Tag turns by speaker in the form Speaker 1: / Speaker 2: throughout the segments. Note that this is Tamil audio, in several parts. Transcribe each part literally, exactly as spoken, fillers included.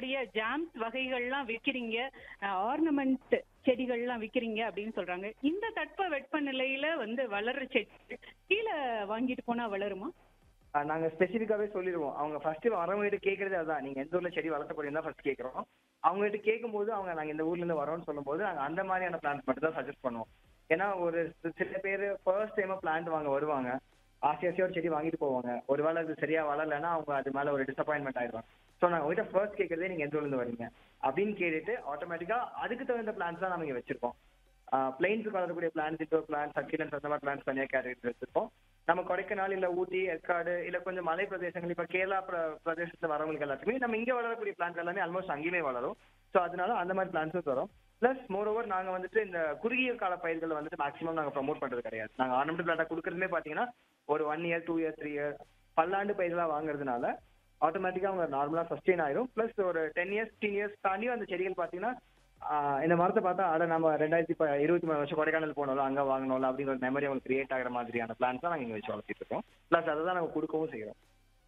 Speaker 1: நிறைய ஜாம்ஸ் வகைகள்லாம் விற்கிறீங்க, ஆர்னமெண்ட் செடிகள்லாம் விற்கிறீங்க அப்படின்னு சொல்றாங்க. இந்த தட்ப வெப்பநிலையில வந்து வளர்ற செடி கீழே வாங்கிட்டு போனா வளருமா?
Speaker 2: நாங்க ஸ்பெசிஃபிக்காவே சொல்லிடுவோம். அவங்க ஃபர்ஸ்ட் வரவங்க கிட்ட கேட்கறதே அதான், நீங்க எந்த ஊர்ல செடி வளர்த்த போறீங்க தான் ஃபர்ஸ்ட் கேட்கறோம். அவங்க கிட்ட கேட்கும்போது அவங்க நாங்க இந்த ஊர்ல இருந்து வரோம்னு சொல்லும்போது நாங்க அந்த மாதிரியான பிளான்ஸ் மட்டும் தான் சஜஸ்ட் பண்ணுவோம். ஏன்னா ஒரு சில பேர் ஃபர்ஸ்ட் டைமா பிளான்ட் வாங்க வருவாங்க, ஆசை ஆசையா ஒரு செடி வாங்கிட்டு போவாங்க. ஒருவேளை அது சரியா வளரலைன்னா அவங்க அது மேல ஒரு டிசப்பாயின்மெண்ட் ஆயிடுவாங்க. ஸோ நாங்கள் உங்ககிட்ட ஃபர்ஸ்ட் கேட்கறதே நீங்க எந்த ஊர்ல இருந்து வரீங்க அப்படின்னு கேட்டுட்டு ஆட்டோமேட்டிக்கா அதுக்கு தகுந்த பிளான்ஸ் தான் நம்ம இங்க வச்சிருக்கோம். பிளைன்ஸுக்கு வளரக்கூடிய பிளான்ஸ், இன்டோர் பிளான்ஸ், சர்க்கிலன்ஸ் அந்த மாதிரி பிளான்ஸ் தனியாக கேட்டகரி வச்சிருக்கோம். நம்ம கொடைக்கானல் இல்ல ஊட்டி, ஏற்காடு இல்ல கொஞ்சம் மலை பிரதேசங்கள், இப்ப கேரளா பிரதேசத்துல வரவங்களுக்கு எல்லாத்துக்குமே நம்ம இங்க வளரக்கூடிய பிளான்ஸ் எல்லாமே ஆல்மோஸ்ட் அங்கேயுமே வளரும். ஸோ அதனால அந்த மாதிரி பிளான்ஸும் தரோம். பிளஸ் மோர் ஓவர் நாங்க வந்துட்டு இந்த குறுகிய கால பயிர்கள் வந்துட்டு மேக்ஸிமம் நாங்க ப்ரமோட் பண்றது கிடையாது. நாங்க ஆர்னமெண்ட் பிளான்டா கொடுக்கறதுமே பாத்தீங்கன்னா ஒரு one year two year three year பல்லாண்டு பயிர்களா வாங்குறதுனால ஆட்டோமேட்டிக்கா அவங்க நார்மலா சஸ்டெயின் ஆயிரும். பிளஸ் ஒரு டென் இயர்ஸ் ஃபிஃப்டீன் இயர்ஸ் தாண்டியும் அந்த செடிகள் பாத்தீங்கன்னா இந்த மரத்தை பார்த்தா அட நம்ம ரெண்டாயிரத்தி இருபத்தி மூணு வருஷம் கொடைக்கானல் போனோம் அங்க வாங்கணும் அப்படிங்கிற ஒரு மெமரி அவங்களுக்கு கிரியேட் ஆகிற மாதிரியான பிளான்ஸ் தான் நாங்க இங்க வச்சு வளர்த்திட்டு இருக்கோம். பிளஸ் அதை தான் நாங்க கொடுக்கவும் செய்யறோம்.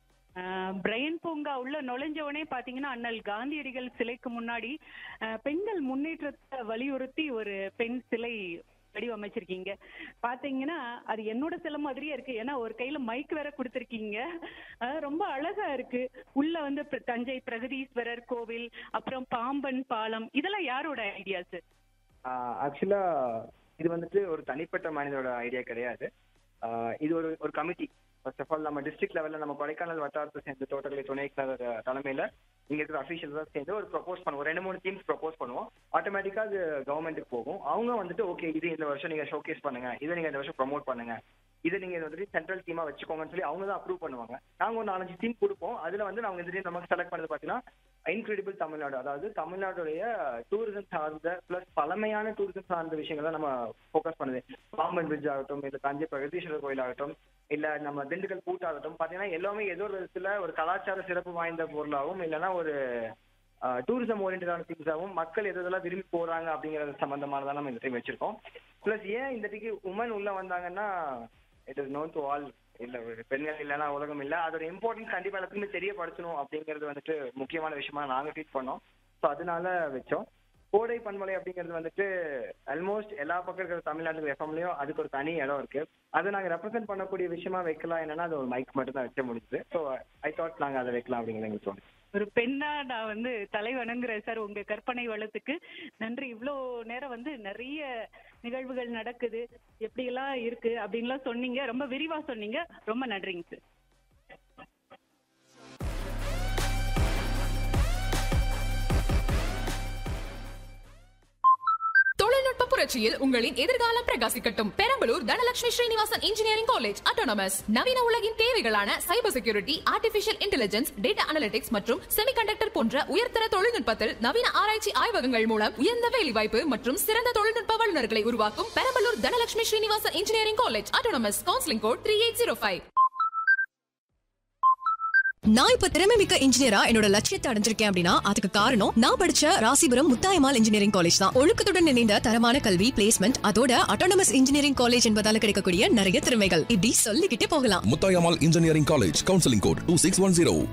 Speaker 1: பிரையன் பூங்கா உள்ள நுழைஞ்சவனே பாத்தீங்கன்னா அண்ணல் காந்தியடிகள் சிலைக்கு முன்னாடி பெண்கள் முன்னேற்றத்தை வலியுறுத்தி ஒரு பெண் சிலை வடிவமைச்சிருக்கீங்க. பாத்தீங்கன்னா அது என்னோட சிலை மாதிரியே இருக்கு. ஏன்னா ஒரு கையில மைக் வேற கொடுத்துருக்கீங்க, ரொம்ப அழகா இருக்கு. உள்ள வந்து தஞ்சை பிரகதீஸ்வரர் கோவில், அப்புறம் பாம்பன் பாலம், இதெல்லாம் யாரோட ஐடியாஸ்?
Speaker 2: ஆக்சுவலா இது வந்துட்டு ஒரு தனிப்பட்ட மனிதனோட ஐடியா கிடையாது. இது ஒரு ஒரு கமிட்டி. ஃபர்ஸ்ட் ஆஃப் ஆல் நம்ம டிஸ்ட்ரிக்ட் லெவல்ல நம்ம கொடைக்கானல் வட்டாரத்தை சேர்ந்த தோட்டக்கலை துணை தலைமையில இங்க இருக்கிற அஃபீஷியல் தான் சேர்ந்து ஒரு ப்ரொபோஸ் பண்ணுவோம். ரெண்டு மூணு டீம்ஸ் ப்ரொபோஸ் பண்ணுவோம். ஆட்டோமேட்டிக்கா அது கவர்மெண்ட்டுக்கு போகும். அவங்க வந்துட்டு ஓகே இது இந்த வருஷம் நீங்க ஷோகேஸ் பண்ணுங்க, இதை நீங்க இந்த வருஷம் ப்ரமோட் பண்ணுங்க, இதை நீங்க வந்துட்டு சென்ட்ரல் டீமா வச்சுக்கோங்கன்னு சொல்லி அவங்க தான் அப்ரூவ் பண்ணுவாங்க. நாங்க ஒரு நாலஞ்சு டீம் கொடுப்போம். அதுல வந்து நாங்க இந்த நமக்கு செலக்ட் பண்ணது பாத்தீங்கன்னா இன்கிரெடிபிள் தமிழ்நாடு, அதாவது தமிழ்நாடுடைய டூரிசம் சார்ந்த பிளஸ் பழமையான டூரிசம் சார்ந்த விஷயங்கள் நம்ம ஃபோக்கஸ் பண்ணுது. பாம்பன் பிரிட்ஜ் ஆகட்டும், இல்ல தஞ்சை பிரகதீஸ்வரர் கோயில் ஆகட்டும், இல்ல நம்ம திண்டுக்கல் பூட் ஆகட்டும், பாத்தீங்கன்னா எல்லாமே ஏதோ ஒரு விதத்துல ஒரு கலாச்சார சிறப்பு வாய்ந்த பொருளாகவும் இல்லைன்னா ஒரு டூரிசம் ஓரியன்டான திங்ஸாகவும் மக்கள் எது எதெல்லாம் விரும்பி போறாங்க அப்படிங்கறது சம்பந்தமானதான் நம்ம இந்த டைம் வச்சிருக்கோம். பிளஸ் ஏன் இந்த டிக்கு உமன் உள்ள வந்தாங்கன்னா it is known to all, இல்ல பெண்கள் இல்லைன்னா உலகம் இல்ல, அதோட இம்பார்ட்டன்ஸ் கண்டிப்பா எல்லாத்துக்குமே தெரியப்படுத்தணும் அப்படிங்கிறது வந்துட்டு முக்கியமான விஷயமா நாங்க ஃபீல் பண்ணோம். ஸோ அதனால வச்சோம். கோடை பண்பலை அப்படிங்கிறது வந்துட்டு ஆல்மோஸ்ட் எல்லா பக்கம் இருக்கிற தமிழ்நாட்டுக்கு எஃப்எம்லயும் அதுக்கு ஒரு தனி இடம் இருக்கு. அதை நாங்க ரெப்ரசென்ட் பண்ணக்கூடிய விஷயமா வைக்கலாம். என்னன்னா அது ஒரு மைக் மட்டும் தான் வைக்க முடியுது. ஸோ ஐ தாட் நாங்க அதை வைக்கலாம் அப்படிங்கிறது எங்களுக்கு தோணுது.
Speaker 1: ஒரு பெண்ணா நான் வந்து தலை வணங்குறேன் சார் உங்க கற்பனை வளத்துக்கு நன்றி. இவ்வளோ நேரம் வந்து நிறைய நிகழ்வுகள் நடக்குது, எப்படி எல்லாம் இருக்கு அப்படின்லாம் சொன்னீங்க, ரொம்ப விரிவா சொன்னீங்க, ரொம்ப நன்றிங்க சார்.
Speaker 3: தொழில்நுட்ப புரட்சியில் உங்களின் எதிர்காலம் பிரகாசிக்கட்டும். Perambalur Dhanalakshmi Srinivasan engineering college autonomous நவீன உலகின் தேவைகளான cyber security, artificial intelligence, data analytics மற்றும் செமிகண்டக்டர் போன்ற உயர்தர தொழில்நுட்பத்தில் நவீன ஆராய்ச்சி ஆய்வகங்கள் மூலம் உயர்ந்த வேலைவாய்ப்பு மற்றும் சிறந்த தொழில்நுட்ப வல்லுநர்களை உருவாக்கும் Perambalur Dhanalakshmi Srinivasan engineering college autonomous. Counselling code three eight zero five.
Speaker 4: நான் இப்ப திறமை மிக்க இன்ஜினியரா என்னோட லட்சியத்தை அடைஞ்சிருக்கேன் அப்படின்னா அதுக்கு காரணம் நான் படிச்ச ராசிபுரம் முத்தாயம்மாள் இன்ஜினியரிங் காலேஜ் தான். ஒழுக்கத்துடன் இணைந்த தரமான கல்வி, பிளேஸ்மெண்ட், அதோட ஆட்டோனமஸ் இன்ஜினியரிங் காலேஜ் என்பதால கிடைக்கக்கூடிய நிறைய திறமைகள் இப்படி சொல்லிக்கிட்டே போகலாம்.
Speaker 5: Muthayammal engineering college, counselling code two six one zero.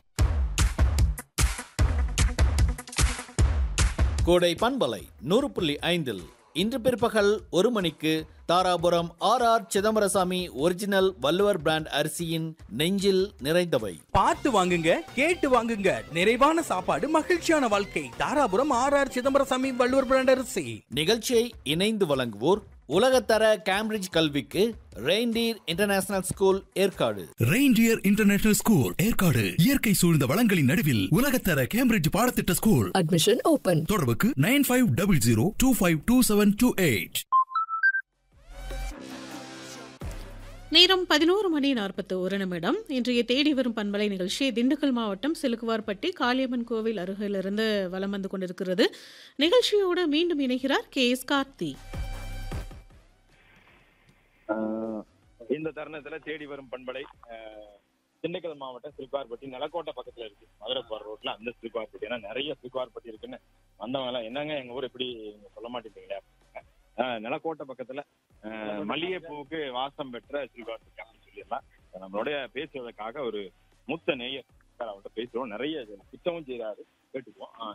Speaker 6: கோடை பண்பலை நூறு புள்ளி ஐந்தில் இன்று பிற்பகல் ஒரு மணிக்கு Dharapuram R R Chidambarasamy original Valluvar brand அரிசியின் நெஞ்சில் நிறைந்தவை.
Speaker 7: பார்த்து வாங்குங்க, கேட்டு வாங்குங்க, நிறைவான சாப்பாடு, மகிழ்ச்சியான வாழ்க்கை. Dharapuram R R Chidambarasamy Valluvar brand அரிசி.
Speaker 6: நிகழ்ச்சியை இணைந்து வழங்குவோர் உலகத்தர கேம்பிரிட்ஜ் கல்விக்கு reindeer international school Yercaud.
Speaker 8: Reindeer international school Yercaud இயற்கை சூழ்ந்த வளங்களின் நடுவில் உலகத்தர கேம்பிரிட்ஜ் பாடத்திட்ட ஸ்கூல்.
Speaker 4: Admission open.
Speaker 8: தொடர்புக்கு nine five double zero two five two seven two eight.
Speaker 9: நேரம் பதினோரு மணி நாற்பத்தி ஒரு நிமிடம். இன்றைய தேடி வரும் பண்பலை நிகழ்ச்சி திண்டுக்கல் மாவட்டம் சிலுக்குவார்பட்டி காளியம்மன் கோவில் அருகிலிருந்து வலம் வந்து கொண்டிருக்கிறது. நிகழ்ச்சியோடு மீண்டும் இணைகிறார் கே எஸ் கார்த்தி.
Speaker 10: இந்த தருணத்துல தேடி வரும் பண்பலை திண்டுக்கல் மாவட்டம் சிலுக்குவார்பட்டி நிலக்கோட்டை பக்கத்துல இருக்கு. மதுரை போற ரோட்ல அந்த சிலுக்குவார்பட்டி. ஏன்னா நிறைய சிலுக்குவார்பட்டி இருக்குன்னு வந்தவங்க எல்லாம் என்னங்க எங்க ஊர் எப்படி சொல்ல மாட்டேங்கிறீங்களா? நிலக்கோட்டை பக்கத்துல மல்லிகை பூவுக்கு வாசம் பெற்ற சிலுக்குவார்பட்டி அப்படின்னு சொல்லிடலாம். நம்மளோட பேசுவதற்காக ஒரு மூத்த நேயர் அவர்கிட்ட பேசுவோம். நிறைய திட்டமும் செய்யறாரு, கேட்டுக்குவோம்.